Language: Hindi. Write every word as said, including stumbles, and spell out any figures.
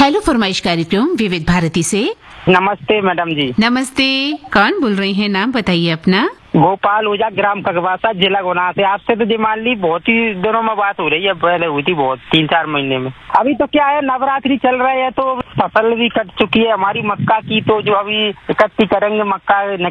हेलो फरमाइश कार्यक्रम विविध भारती से। नमस्ते मैडम जी। नमस्ते, कौन बोल रहे हैं? नाम बताइए अपना। गोपाल ओझा, ग्राम खगवासा, जिला गुना से। आपसे तो जी मान ली बहुत ही दिनों में बात हो रही है, पहले हुई थी बहुत, तीन चार महीने में। अभी तो क्या है, नवरात्रि चल रहे हैं तो फसल भी कट चुकी है हमारी मक्का की, तो जो अभी इकट्ठी करेंगे मक्का